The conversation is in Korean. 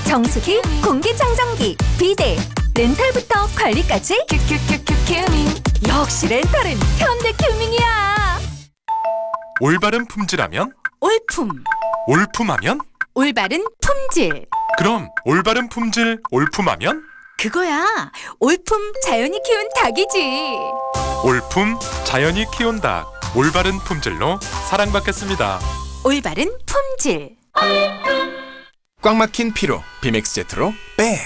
정수기, 공기청정기, 비데, 렌탈부터 관리까지 큐큐큐큐 큐밍. 역시 렌탈은 현대 큐밍이야. 올바른 품질하면? 올품. 올품하면? 올바른 품질. 그럼 올바른 품질 올품하면? 그거야. 올품 자연이 키운 닭이지. 올품 자연이 키운 닭. 올바른 품질로 사랑받겠습니다. 올바른 품질. 꽉 막힌 피로 비맥스 제트로 백.